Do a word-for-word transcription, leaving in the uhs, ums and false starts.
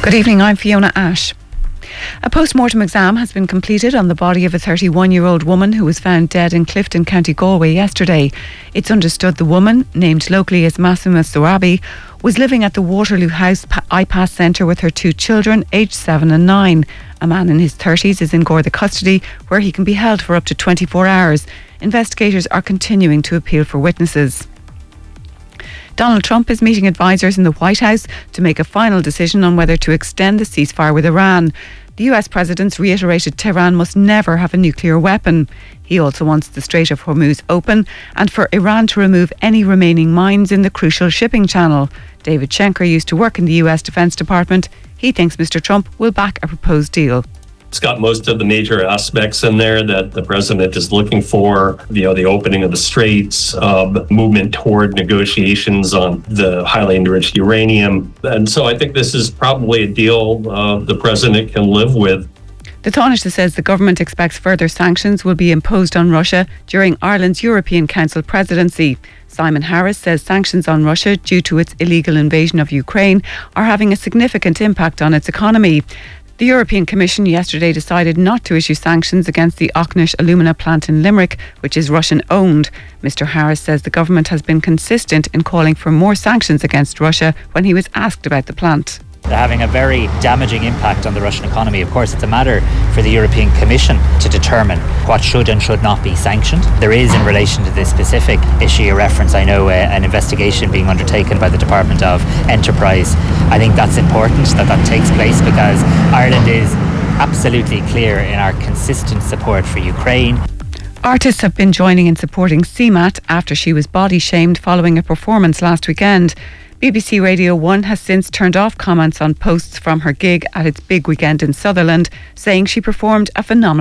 Good evening, I'm Fiona Ash. A post-mortem exam has been completed on the body of a thirty-one-year-old woman who was found dead in Clifton, County Galway yesterday. It's understood the woman, named locally as Massima Sorabi, was living at the Waterloo House iPass Centre with her two children, aged seven and nine. A man in his thirties is in Garda custody, where he can be held for up to twenty-four hours. Investigators are continuing to appeal for witnesses. Donald Trump is meeting advisors in the White House to make a final decision on whether to extend the ceasefire with Iran. The U S president reiterated Tehran must never have a nuclear weapon. He also wants the Strait of Hormuz open and for Iran to remove any remaining mines in the crucial shipping channel. David Schenker used to work in the U S Defense Department. He thinks Mister Trump will back a proposed deal. It's got most of the major aspects in there that the president is looking for. You know, the opening of the straits, uh, movement toward negotiations on the highly enriched uranium. And so I think this is probably a deal uh, the president can live with. The Taoiseach says the government expects further sanctions will be imposed on Russia during Ireland's European Council presidency. Simon Harris says sanctions on Russia due to its illegal invasion of Ukraine are having a significant impact on its economy. The European Commission yesterday decided not to issue sanctions against the Auchnish alumina plant in Limerick, which is Russian-owned. Mister Harris says the government has been consistent in calling for more sanctions against Russia when he was asked about the plant. They're having a very damaging impact on the Russian economy. Of course, it's a matter for the European Commission to determine what should and should not be sanctioned. There is, in relation to this specific issue you reference, I know uh, an investigation being undertaken by the Department of Enterprise. I think that's important that that takes place because Ireland is absolutely clear in our consistent support for Ukraine. Artists have been joining in supporting C M A T after she was body shamed following a performance last weekend. B B C Radio one has since turned off comments on posts from her gig at its big weekend in Sutherland, saying she performed a phenomenal